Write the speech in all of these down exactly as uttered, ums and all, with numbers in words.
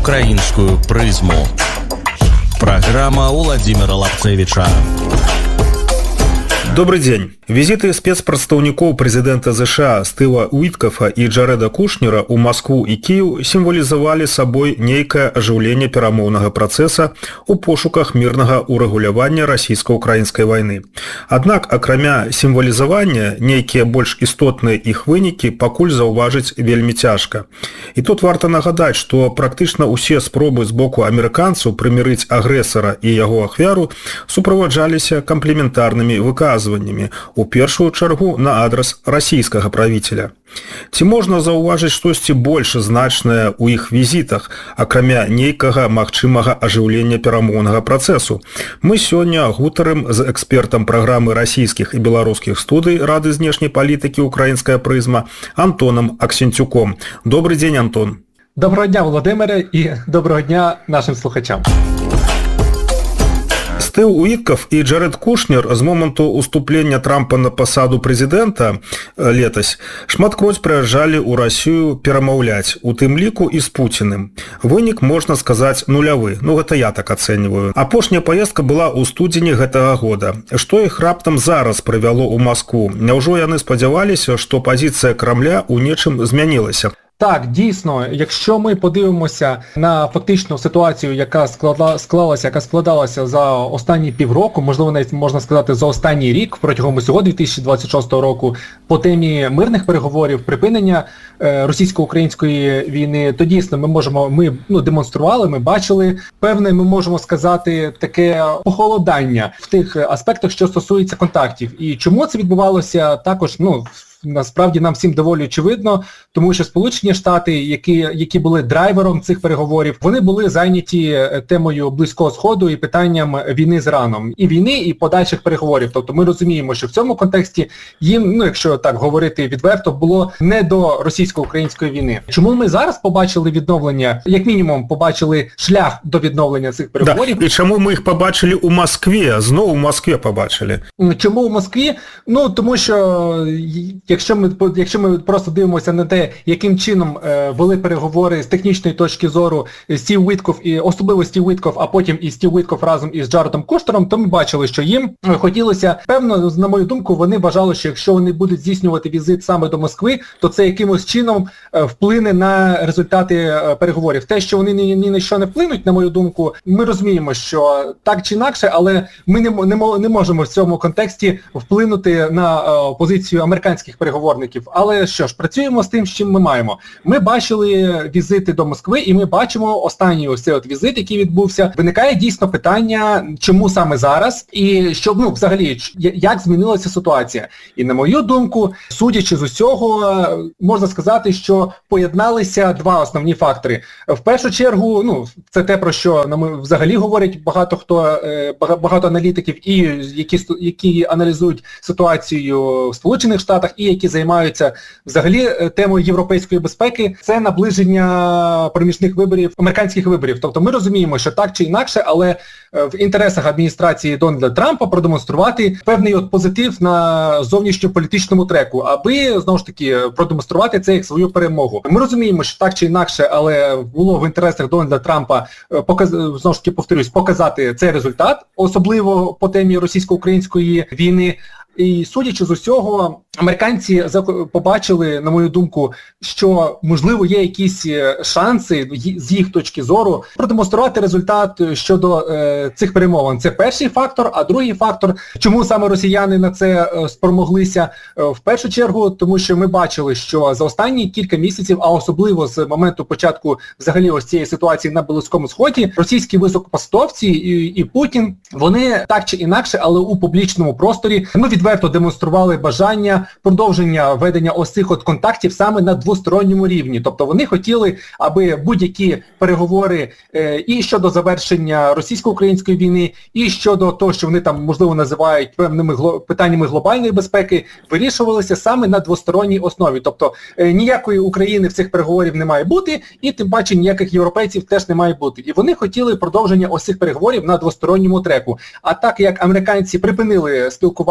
украинскую призму. Программа Владимира Лапцевича. Добрый день. Визиты спецпрадстаўнікоў прэзідэнта ЗША Стыва Уіткафа і Джарэда Кушнера ў Маскву і Кіеў сімвалізавалі сабой нейкае ажыўленне перамоўнага працэса ў пошуках мірнага ўрэгулявання расійска-украінскай вайны. Аднак, акрамя сімвалізавання, нейкія больш істотныя іх вынікі пакуль заўважыць вельмі цяжка. І тут варта нагадаць, што практычна ўсе спробы з боку амерыканцаў прымірыць агрэсара і яго ахвяру суправаджаліся камплементарнымі выказваннямі, у першую чаргу на адрас расійскага правіцеля. Ці можна заўважыць штосьці больш значнае ў іх візітах, акрамя нейкага магчымага ажыўлення перамоўнага працэсу? Мы сёння гутарым з экспертам праграмы расійскіх і беларускіх студый Рады знешняй палітыкі «Украінская прызма» Антонам Аксенцюком. Добрый день, Антон. Доброго дня, Володимире, і доброго дня нашим слухачам. Стыў Уіткаф і Джарэд Кушнер з моманту уступлення Трампа на пасаду прэзідэнта летась шматкроць прыязджалі ў Расію перамаўляць, у тым ліку і з Пуціным. Вынік, можна сказаць, нулявы. Ну, гэта я так ацэньваю. Апошняя паездка была ў студзені гэтага года. Што іх раптам зараз прывяло ў Маскву? Няўжо яны спадзяваліся, што пазіцыя Крамля ў нечым змянілася? Так, дійсно, якщо ми подивимося на фактичну ситуацію, яка склала, склалася, яка складалася за останні півроку, можливо, навіть можна сказати за останній рік, протягом усього дві тисячі двадцять шостого року, по темі мирних переговорів, припинення е, російсько-української війни, то дійсно ми можемо, ми ну, демонстрували, ми бачили певне, ми можемо сказати, таке похолодання в тих аспектах, що стосується контактів. І чому це відбувалося, також, ну, насправді нам всім доволі очевидно, тому що Сполучені Штати, які, які були драйвером цих переговорів, вони були зайняті темою Близького Сходу і питанням війни з Іраном. І війни, і подальших переговорів. Тобто ми розуміємо, що в цьому контексті їм, ну якщо так говорити відверто, було не до російсько-української війни. Чому ми зараз побачили відновлення, як мінімум побачили шлях до відновлення цих переговорів? Да. І чому ми їх побачили у Москві? Знову в Москві побачили. Чому у Москві? Ну, тому що Якщо ми, якщо ми просто дивимося на те, яким чином е, вели переговори з технічної точки зору Стів Уіткоф, і особливо Стів Уіткоф, а потім і Стів Уіткоф разом із Джаредом Кушнером, то ми бачили, що їм хотілося, певно, на мою думку, вони вважали, що якщо вони будуть здійснювати візит саме до Москви, то це якимось чином е, вплине на результати е, переговорів. Те, що вони ні, ні на що не вплинуть, на мою думку, ми розуміємо, що так чи інакше, але ми не, не, не можемо в цьому контексті вплинути на е, позицію американських переговорників. Але що ж, працюємо з тим, з чим ми маємо. Ми бачили візити до Москви, і ми бачимо останній ось цей от візит, який відбувся. Виникає дійсно питання, чому саме зараз, і що, ну, взагалі, як змінилася ситуація. І на мою думку, судячи з усього, можна сказати, що поєдналися два основні фактори. В першу чергу, ну, це те, про що нам взагалі говорять багато хто, багато аналітиків, і які, які аналізують ситуацію в Сполучених Штатах, і які займаються взагалі темою європейської безпеки, це наближення проміжних виборів, американських виборів. Тобто ми розуміємо, що так чи інакше, але в інтересах адміністрації Дональда Трампа продемонструвати певний от позитив на зовнішньополітичному треку, аби, знову ж таки, продемонструвати це як свою перемогу. Ми розуміємо, що так чи інакше, але було в інтересах Дональда Трампа, показ... знову ж таки, повторюсь, показати цей результат, особливо по темі російсько-української війни. І судячи з усього, американці побачили, на мою думку, що, можливо, є якісь шанси з їх точки зору продемонструвати результат щодо е, цих перемовин. Це перший фактор, а другий фактор, чому саме росіяни на це е, спромоглися, е, в першу чергу, тому що ми бачили, що за останні кілька місяців, а особливо з моменту початку взагалі ось цієї ситуації на Близькому Сході, російські високопосадовці і, і Путін, вони так чи інакше, але у публічному просторі, ну, відверто демонстрували бажання продовження ведення ось цих от контактів саме на двосторонньому рівні. Тобто вони хотіли, аби будь-які переговори е, і щодо завершення російсько-української війни, і щодо того, що вони там, можливо, називають певними гло... питаннями глобальної безпеки, вирішувалися саме на двосторонній основі. Тобто е, ніякої України в цих переговорів не має бути, і тим паче ніяких європейців теж не має бути. І вони хотіли продовження ось цих переговорів на двосторонньому треку. А так як американці припинили спілкування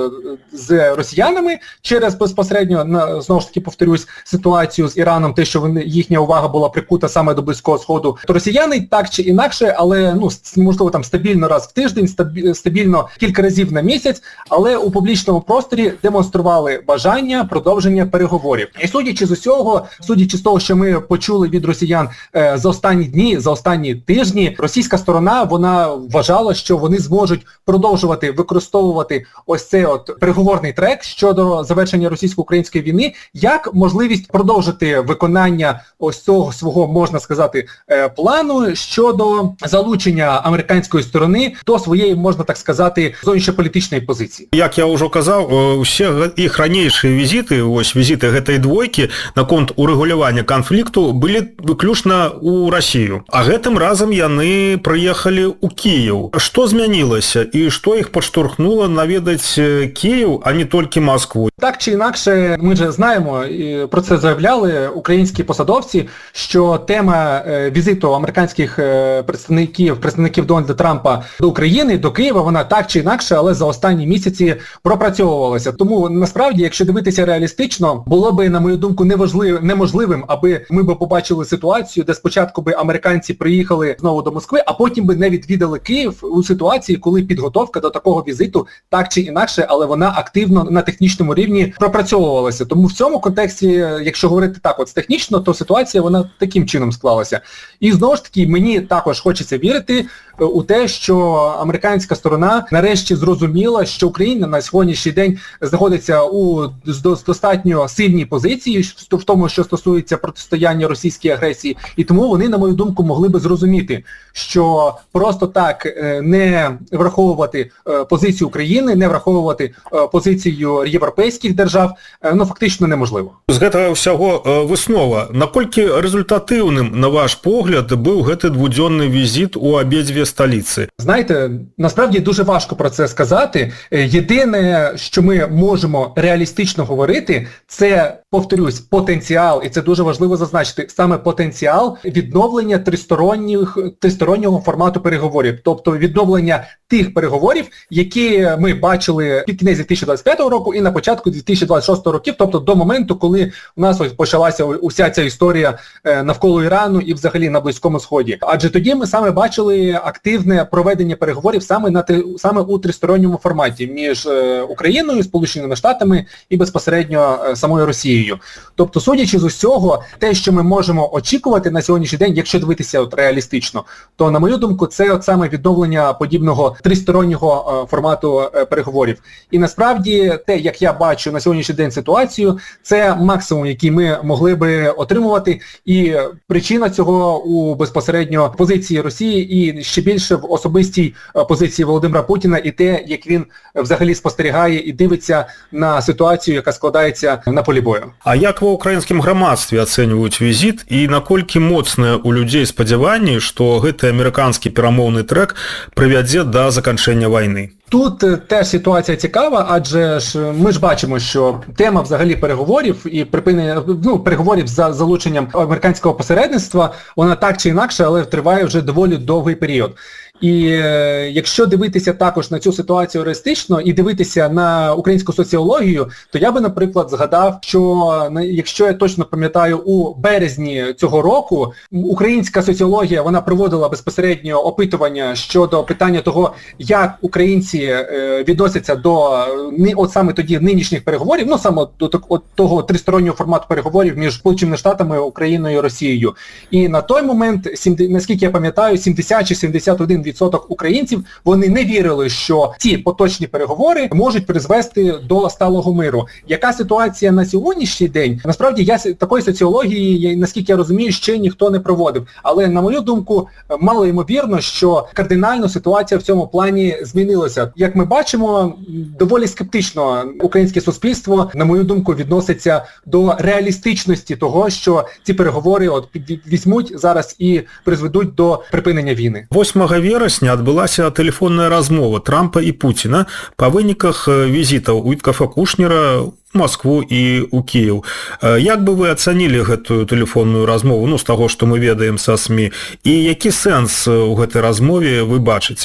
з росіянами через безпосередньо, знову ж таки повторюсь, ситуацію з Іраном, те, що вони, їхня увага була прикута саме до Близького Сходу, то росіяни так чи інакше, але ну можливо там стабільно раз в тиждень, стабільно кілька разів на місяць, але у публічному просторі демонстрували бажання продовження переговорів. І судячи з усього, судячи з того, що ми почули від росіян е, за останні дні, за останні тижні, російська сторона, вона вважала, що вони зможуть продовжувати використовувати ось цей от переговорний трек щодо завершення російсько-української війни, як можливість продовжити виконання ось цього свого, можна сказати, е, плану щодо залучення американської сторони до своєї, можна так сказати, зовнішньополітичної позиції. Як я ўжо казаў, усе іх ранейшыя візіты, вось візіты гэтай двойкі наконт урэгулявання канфлікту былі выключна ў Расію. А гэтым разам яны прыехалі ў Кіеў. Што змянілася і што іх падштурхнула наведаць Київ, а не тільки Москву? Так чи інакше, ми вже знаємо, і про це заявляли українські посадовці, що тема візиту американських представників, представників Дональда Трампа до України, до Києва, вона так чи інакше, але за останні місяці пропрацьовувалася. Тому, насправді, якщо дивитися реалістично, було би, на мою думку, неможливим, аби ми би побачили ситуацію, де спочатку би американці приїхали знову до Москви, а потім би не відвідали Київ у ситуації, коли підготовка до такого візиту так чи інакше, але вона активно на технічному рівні пропрацьовувалася. Тому в цьому контексті, якщо говорити так от технічно, то ситуація вона таким чином склалася. І знову ж таки, мені також хочеться вірити у те, що американська сторона нарешті зрозуміла, що Україна на сьогоднішній день знаходиться у достатньо сильній позиції в тому, що стосується протистояння російській агресії, і тому вони, на мою думку, могли би зрозуміти, що просто так не враховувати позицію України, не враховувати позицію європейських держав, ну, фактично неможливо. З гэтага ўсяго выснова, наколькі результативним, на ваш погляд, був гэты двудзённы візит у обидві столиці? Знаєте, насправді дуже важко про це сказати. Єдине, що ми можемо реалістично говорити, це, повторюсь, потенціал, і це дуже важливо зазначити, саме потенціал відновлення тристоронніх, тристороннього формату переговорів. Тобто відновлення тих переговорів, які ми бачили під кінець дві тисячі двадцять п'ятого року і на початку дві тисячі двадцять шостого років, тобто до моменту, коли у нас ось почалася уся ця історія навколо Ірану і взагалі на Близькому Сході. Адже тоді ми саме бачили активне проведення переговорів саме, на, саме у тристоронньому форматі між Україною, Сполученими Штатами і безпосередньо самою Росією. Тобто, судячи з усього, те, що ми можемо очікувати на сьогоднішній день, якщо дивитися от реалістично, то, на мою думку, це от саме відновлення подібного тристороннього формату переговорів. І насправді, те, як я бачу на сьогоднішній день ситуацію, це максимум, який ми могли би отримувати, і причина цього у безпосередньо позиції Росії і ще більше в особистій позиції Володимира Путіна і те, як він взагалі спостерігає і дивиться на ситуацію, яка складається на полі бою. А як ва українськім грамадстві ацэньваюць візит і наколькі моцнае у людзей спадзяванні, што гэты амерыканскі перамоўны трэк прывядзе да заканчэння вайны? Тут теж ситуація цікава, адже ж ми ж бачимо, що тема взагалі переговорів і припинення, ну, переговорів за залученням американського посередництва, вона так чи інакше, але триває вже доволі довгий період. І е, якщо дивитися також на цю ситуацію реалістично і дивитися на українську соціологію, то я би, наприклад, згадав, що, якщо я точно пам'ятаю, у березні цього року українська соціологія, вона проводила безпосередньо опитування щодо питання того, як українці е, відносяться до от саме тоді нинішніх переговорів, ну саме до от, того тристороннього формату переговорів між Сполученими Штатами, Україною і Росією. І на той момент, наскільки я пам'ятаю, сімдесят чи сімдесят один відсоток українців, вони не вірили, що ці поточні переговори можуть призвести до сталого миру. Яка ситуація на сьогоднішній день? Насправді, я такої соціології, наскільки я розумію, ще ніхто не проводив. Але, на мою думку, мало ймовірно, що кардинально ситуація в цьому плані змінилася. Як ми бачимо, доволі скептично українське суспільство, на мою думку, відноситься до реалістичності того, що ці переговори от візьмуть зараз і призведуть до припинення війни. восьмага верасня адбылася тэлефонная размова Трампа і Путіна па выніках візітаў Уіткафа Кушнера в Москву і ў Кіеў. Як бы вы ацанілі гэтую тэлефонную размову, ну, з таго, што мы ведаем са СМІ, і які сэнс у гэтай размове вы бачыце?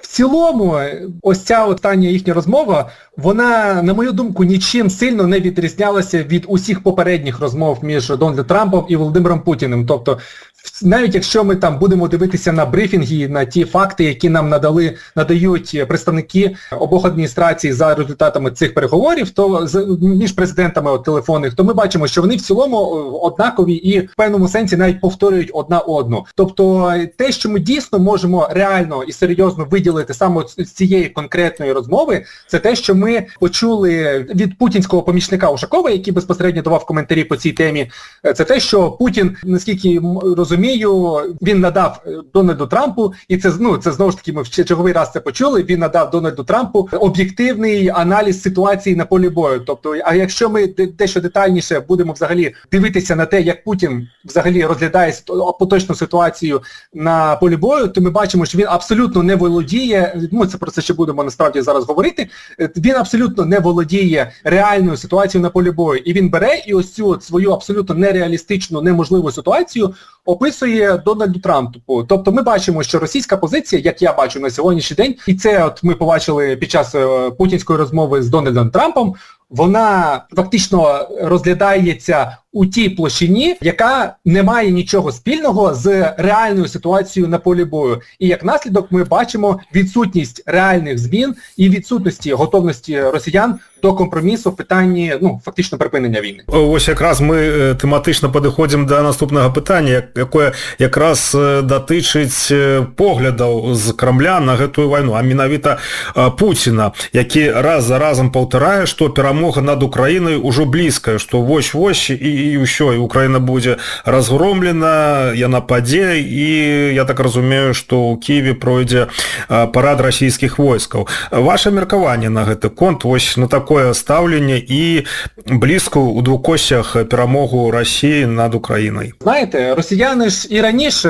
В цілому, ось ця остання їхня розмова, вона, на мою думку, нічим сильно не відрізнялася від усіх попередніх розмов між Дональдом Трампом і Володимиром Путіним. Тобто, навіть якщо ми там будемо дивитися на брифінги, на ті факти, які нам надали, надають представники обох адміністрацій за результатами цих переговорів, то між президентами от, телефонних, то ми бачимо, що вони в цілому однакові і в певному сенсі навіть повторюють одна одну. Тобто те, що ми дійсно можемо реально і серйозно виділити саме з цієї конкретної розмови, це те, що ми почули від путінського помічника Ушакова, який безпосередньо давав коментарі по цій темі, це те, що Путін, наскільки розумію, він надав Дональду Трампу, і це, ну, це знову ж таки ми в черговий раз це почули, він надав Дональду Трампу об'єктивний аналіз ситуації на полі бою. Тобто, а якщо ми дещо детальніше будемо взагалі дивитися на те, як Путін взагалі розглядає поточну ситуацію на полі бою, то ми бачимо, що він абсолютно не володіє, ми це про це ще будемо насправді зараз говорити, він абсолютно не володіє реальною ситуацією на полі бою. І він бере і ось цю свою абсолютно нереалістичну, неможливу ситуацію описує Дональду Трампу. Тобто ми бачимо, що російська позиція, як я бачу на сьогоднішній день, і це от ми побачили під час путінської розмови з Дональдом Трампом, вона фактично розглядається у тій площині, яка не має нічого спільного з реальною ситуацією на полі бою. І як наслідок ми бачимо відсутність реальних змін і відсутності готовності росіян до компромісу в питанні, ну, фактично припинення війни. Ось якраз ми тематично підходимо до наступного питання, яке якраз датичить поглядаў з Кремля на гэтую вайну, а менавіта Путіна, які раз за разом паўтарае, што перамога над Украінай ужо блізкая, што вось-вось і і ўсё, і Украіна будзе разгромлена, яна падзе, і я так разумею, што ў Киеве пройдзе парад расійскіх войскаў. Ваше меркаванне на гэты конт, вось на такое стаўленне і блізкую у двукосцях перамогу Росії над Україною? Знаєте, росіяни ж і раніше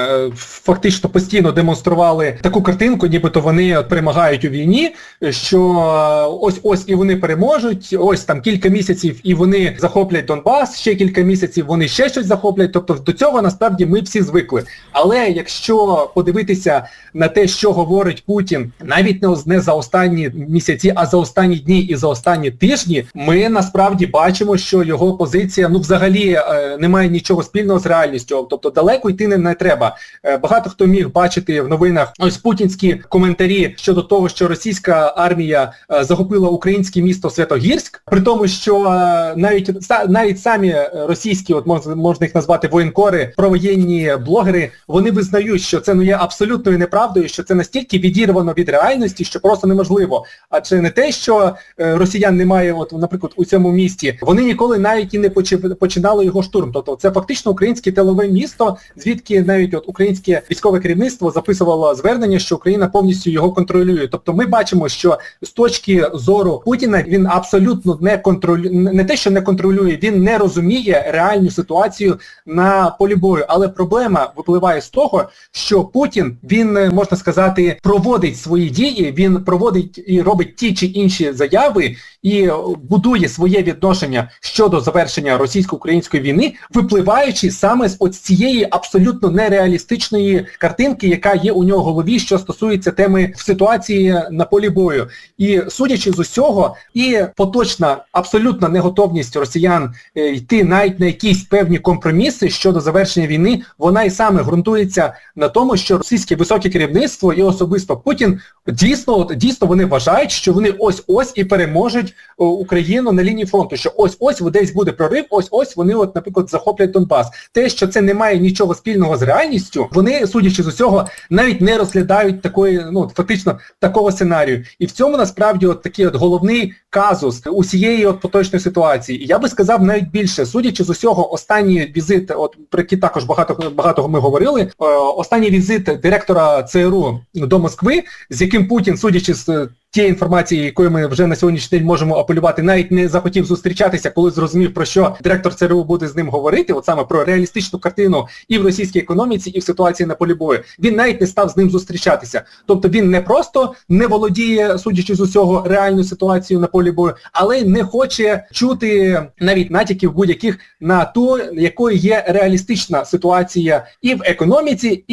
фактично постійно демонстрували таку картинку, нібито вони перемагають у війні, що ось-ось і вони переможуть, ось там кілька місяців і вони захоплять Донбас, ще кілька місяців вони ще щось захоплять, тобто до цього насправді ми всі звикли. Але якщо подивитися на те, що говорить Путін, навіть не за останні місяці, а за останні дні і за останні тижні, ми насправді бачимо, що його позиція, ну взагалі е, не має нічого спільного з реальністю, тобто далеко йти не, не треба. Е, багато хто міг бачити в новинах ось путінські коментарі щодо того, що російська армія е, захопила українське місто Святогірськ, при тому, що е, навіть, навіть самі російські, от можна, можна їх назвати воєнкори, провоєнні блогери, вони визнають, що це ну, є абсолютною неправдою, що це настільки відірвано від реальності, що просто неможливо. Адже не те, що е, росіян немає, от, наприклад, у цьому місті, вони ніколи навіть і не починали його штурм. Тобто це фактично українське тилове місто, звідки навіть от українське військове керівництво записувало звернення, що Україна повністю його контролює. Тобто ми бачимо, що з точки зору Путіна він абсолютно не контролює, не те, що не контролює, він не розуміє реальну ситуацію на полі бою. Але проблема випливає з того, що Путін, він, можна сказати, проводить свої дії, він проводить і робить ті чи інші заяви і будує своє відношення щодо завершення російсько-української війни, випливаючи саме з от цієї абсолютно нереалістичної картинки, яка є у нього в голові, що стосується теми в ситуації на полі бою. І судячи з усього, і поточна абсолютна неготовність росіян е, йти навіть на якісь певні компроміси щодо завершення війни, вона і саме ґрунтується на тому, що російське високе керівництво і особисто Путін дійсно, дійсно вони вважають, що вони ось-ось і переможуть Україну на лінії фронту, що ось-ось десь буде прорив, ось-ось вони, от, наприклад, захоплять Донбас. Те, що це не має нічого спільного з реальністю, вони, судячи з усього, навіть не розглядають такої, ну, фактично, такого сценарію. І в цьому, насправді, от такий от головний казус усієї от поточної ситуації. І я би сказав навіть більше, судячи з усього, останній візит, от про який також багато, багато ми говорили, е, останній візит директора ЦРУ до Москви, з яким Путін, судячи з тієї інформації, якою ми вже на сьогоднішній день можемо апелювати, навіть не захотів зустрічатися, коли зрозумів, про що директор ЦРУ буде з ним говорити, от саме про реалістичну картину і в російській економіці, і в ситуації на полі бою. Він навіть не став з ним зустрічатися. Тобто він не просто не володіє, судячи з усього, реальну ситуацію на полі бою, але й не хоче чути навіть натяків будь-яких на то, якою є реалістична ситуація і в економіці, і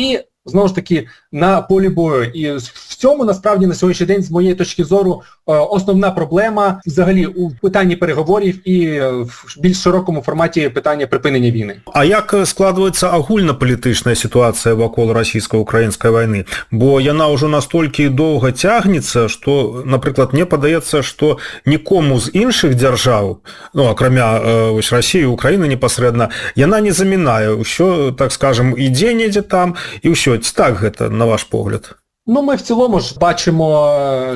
знову ж таки, на полі бою. І в цьому, насправді, на сьогоднішній день, з моєї точки зору, основна проблема взагалі у питанні переговорів і в більш широкому форматі питання припинення війни. А як складається агульна-політична ситуація вакол російсько-української війни? Бо яна ўжо настолькі доўга цягнецца, што, напрыклад, мне падаецца, што нікому з іншых дзяржаў, ну, акрамя вось Расіі, Украіны непасрэдна, яна не замінае. Усё, так скажем, ідзе недзе там, і ўсё. Ці так гэта, на ваш погляд? Ну, ми в цілому ж бачимо,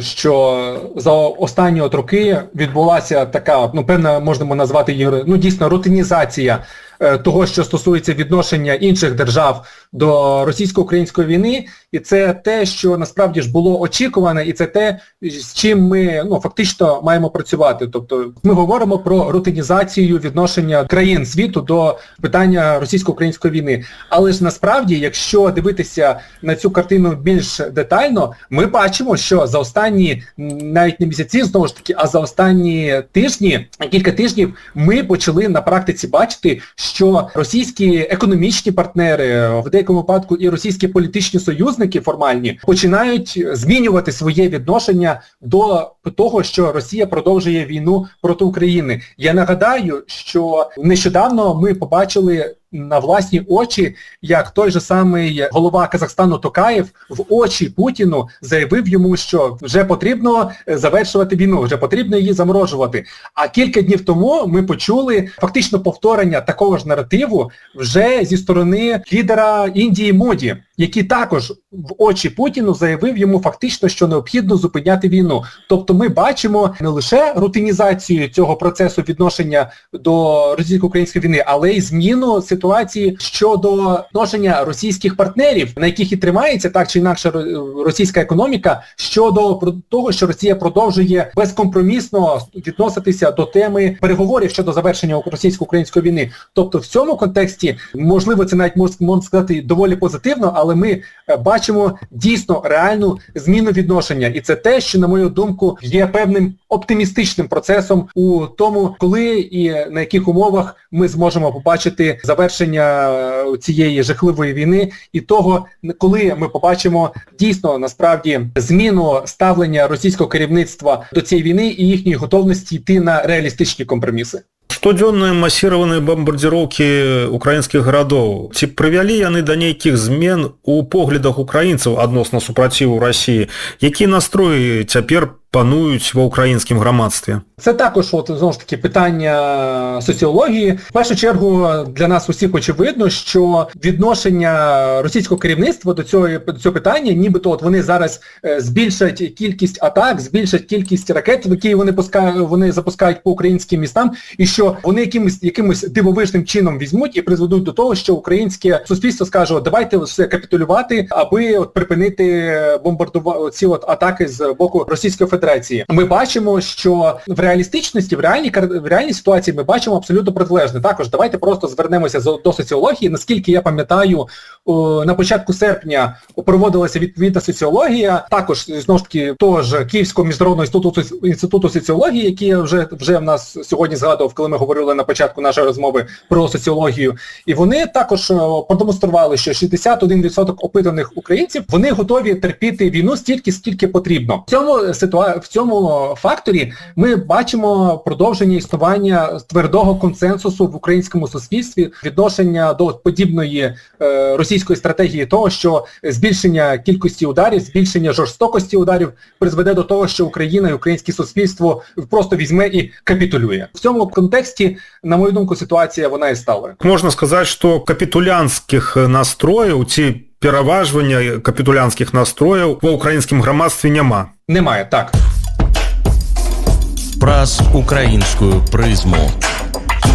що за останні от роки відбулася така, ну, певна, можемо назвати її, ну, дійсно, рутинізація того, що стосується відношення інших держав до російсько-української війни, і це те, що насправді ж було очікувано, і це те, з чим ми, ну, фактично маємо працювати. Тобто ми говоримо про рутинізацію відношення країн світу до питання російсько-української війни. Але ж насправді, якщо дивитися на цю картину більш детально, ми бачимо, що за останні, навіть не місяці, знову ж таки, а за останні тижні, кілька тижнів, ми почали на практиці бачити, що російські економічні партнери, в деякому випадку і російські політичні союзники формальні, починають змінювати своє відношення до того, що Росія продовжує війну проти України. Я нагадаю, що нещодавно ми побачили на власні очі, як той же самий голова Казахстану Токаєв в очі Путіну заявив йому, що вже потрібно завершувати війну, вже потрібно її заморожувати. А кілька днів тому ми почули фактично повторення такого ж наративу вже зі сторони лідера Індії Моді, який також в очі Путіну заявив йому фактично, що необхідно зупиняти війну. Тобто ми бачимо не лише рутинізацію цього процесу відношення до російсько-української війни, але й зміну ситуації щодо відношення російських партнерів, на яких і тримається так чи інакше російська економіка, щодо того, що Росія продовжує безкомпромісно відноситися до теми переговорів щодо завершення російсько-української війни. Тобто в цьому контексті, можливо, це навіть можна сказати доволі позитивно, але ми бачимо дійсно реальну зміну відношення. І це те, що, на мою думку, є певним оптимістичним процесом у тому, коли і на яких умовах ми зможемо побачити завершення цієї жахливої війни і того, коли ми побачимо дійсно, насправді, зміну ставлення російського керівництва до цієї війни і їхньої готовності йти на реалістичні компроміси. Штодзённыя масіраваныя бамбардзіроўкі украінскіх гарадоў. Ці прывялі яны да нейкіх змен у поглядах украінцаў адносна супраціву Расіі? Які настроі цяпер панують в українському громадстві? Це також, от, знову ж таки, питання соціології. В першу чергу для нас усіх очевидно, що відношення російського керівництва до цього, до цього питання, нібито от вони зараз збільшать кількість атак, збільшать кількість ракет, які вони, пускають, вони запускають по українським містам, і що вони якимось, якимось дивовижним чином візьмуть і призведуть до того, що українське суспільство скаже, давайте все капітулювати, аби от припинити бомбардувати ці от атаки з боку Російської Федерації. Ми бачимо, що в реалістичності, в реальній, в реальній ситуації ми бачимо абсолютно протилежне. Також давайте просто звернемося до соціології. Наскільки я пам'ятаю, на початку серпня проводилася відповідна соціологія, також, знову ж таки, того ж Київського міжнародного інституту, інституту соціології, який вже, вже в нас сьогодні згадував, коли ми говорили на початку нашої розмови про соціологію. І вони також продемонстрували, що шістдесят один відсоток опитаних українців, вони готові терпіти війну стільки, скільки потрібно. В цьому ситуації, в цьому факторі ми бачимо продовження існування твердого консенсусу в українському суспільстві, відношення до подібної е, російської стратегії того, що збільшення кількості ударів, збільшення жорстокості ударів призведе до того, що Україна і українське суспільство просто візьме і капітулює. В цьому контексті, на мою думку, ситуація вона і стала. Можна сказати, що капітулянських настроїв, ці переважування капітулянських настроїв в українському громадстві нема. Немає, так. Праз українську призму.